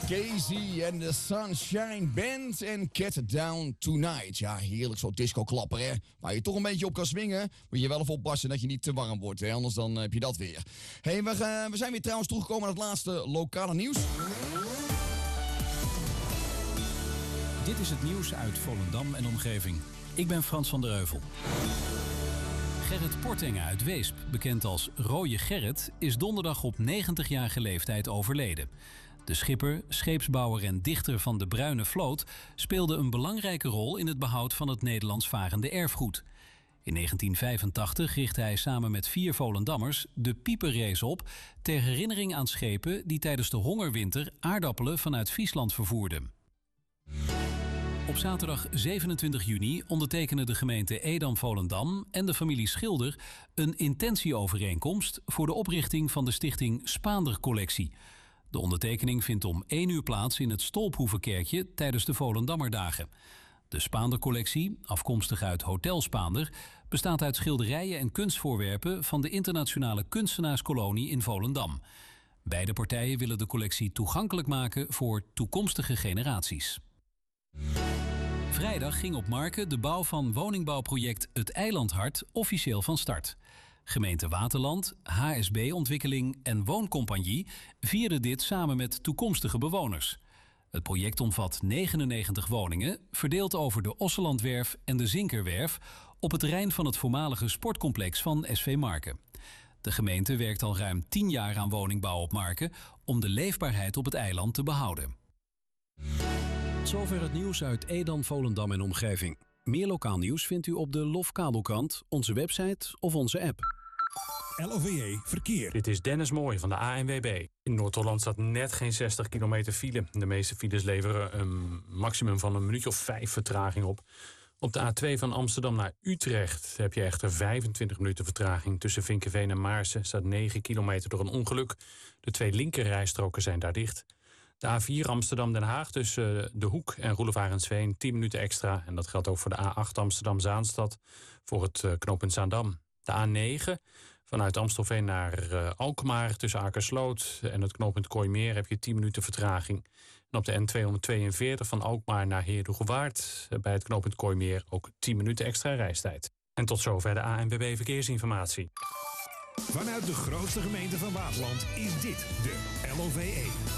Casey en de Sunshine Band en Get Down Tonight. Ja, heerlijk zo disco-klapper, hè. Waar je toch een beetje op kan swingen. Moet je wel even oppassen dat je niet te warm wordt, hè. Anders dan heb je dat weer. Hey, we zijn weer trouwens toegekomen aan het laatste lokale nieuws. Dit is het nieuws uit Volendam en omgeving. Ik ben Frans van der Heuvel. Gerrit Portenga uit Weesp, bekend als Rooie Gerrit, is donderdag op 90-jarige leeftijd overleden. De schipper, scheepsbouwer en dichter van de Bruine Vloot speelde een belangrijke rol in het behoud van het Nederlands varende erfgoed. In 1985 richtte hij samen met 4 Volendammers de Pieperrace op ter herinnering aan schepen die tijdens de hongerwinter aardappelen vanuit Friesland vervoerden. Op zaterdag 27 juni ondertekenen de gemeente Edam-Volendam en de familie Schilder een intentieovereenkomst voor de oprichting van de stichting Spaander Collectie. De ondertekening vindt om 1 uur plaats in het Stolphoevenkerkje tijdens de Volendammerdagen. De Spaander Collectie, afkomstig uit Hotel Spaander, bestaat uit schilderijen en kunstvoorwerpen van de internationale kunstenaarskolonie in Volendam. Beide partijen willen de collectie toegankelijk maken voor toekomstige generaties. Vrijdag ging op Marken de bouw van woningbouwproject Het Eilandhart officieel van start. Gemeente Waterland, HSB Ontwikkeling en Wooncompagnie vierden dit samen met toekomstige bewoners. Het project omvat 99 woningen, verdeeld over de Osselandwerf en de Zinkerwerf op het terrein van het voormalige sportcomplex van SV Marken. De gemeente werkt al ruim 10 jaar aan woningbouw op Marken om de leefbaarheid op het eiland te behouden. Zover het nieuws uit Edam, Volendam en omgeving. Meer lokaal nieuws vindt u op de Lofkabelkrant, onze website of onze app. LOVE Verkeer. Dit is Dennis Mooij van de ANWB. In Noord-Holland staat net geen 60 kilometer file. De meeste files leveren een maximum van een minuutje of 5 vertraging op. Op de A2 van Amsterdam naar Utrecht heb je echter 25 minuten vertraging. Tussen Vinkeveen en Maarsen staat 9 kilometer door een ongeluk. De 2 linkerrijstroken zijn daar dicht. De A4 Amsterdam-Den Haag tussen De Hoek en Roelof-Arendsveen 10 minuten extra. En dat geldt ook voor de A8 Amsterdam-Zaanstad voor het knooppunt Zaandam. De A9 vanuit Amstelveen naar Alkmaar tussen Akersloot en het knooppunt Kooimeer heb je 10 minuten vertraging. En op de N242 van Alkmaar naar Heerhugowaard bij het knooppunt Kooimeer ook 10 minuten extra reistijd. En tot zover de ANWB Verkeersinformatie. Vanuit de grootste gemeente van Waasland is dit de LOVE.